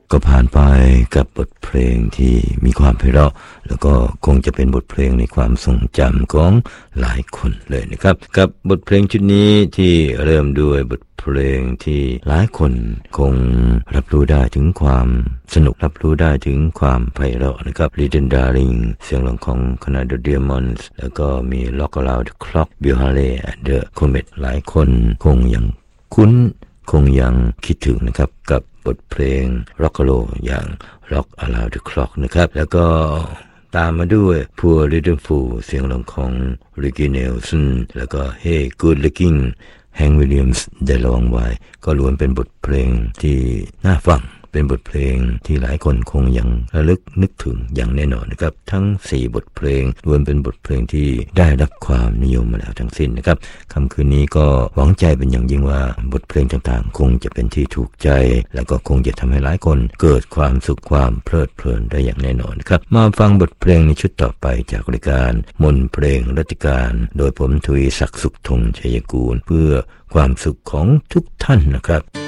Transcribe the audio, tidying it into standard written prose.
ก็ผ่านไปกับบทเพลงที่มีความไพเราะแล้วก็คงจะเป็นบทเพลงในความทรงจำของหลายคนเลยนะครับกับบทเพลงชุดนี้ที่เริ่มด้วยบทเพลงที่หลายคนคงรับรู้ได้ถึงความสนุกรับรู้ได้ถึงความไพเราะนะครับ Little Darling เสียงร้องของคณะ The Diamonds แล้วก็มี Rock Around the Clock Bill Haley and the Comets หลายคนคงยังคุ้นคงยังคิดถึงนะครับกับบทเพลง Rock and Roll อย่าง Rock Around the Clock นะครับแล้วก็ตามมาด้วย Poor Little Fool เสียงร้องของ Ricky Nelson แล้วก็ Hey Good Looking แฮงค์วิลเลียมส์ได้ร้องไว้ก็ล้วนเป็นบทเพลงที่น่าฟังเป็นบทเพลงที่หลายคนคงยังระลึกนึกถึงอย่างแน่นอนนะครับทั้ง4บทเพลงล้วนเป็นบทเพลงที่ได้รับความนิยมมาแล้วทั้งสิ้นนะครับค่ำคืนนี้ก็หวังใจเป็นอย่างยิ่งว่าบทเพลงต่างๆคงจะเป็นที่ถูกใจแล้วก็คงจะทำให้หลายคนเกิดความสุขความเพลิดเพลินได้อย่างแน่นอนครับมาฟังบทเพลงในชุดต่อไปจากรายการมนต์เพลงรัติการโดยผมทวีศักดิ์สุขธงชัยกูลเพื่อความสุขของทุกท่านนะครับ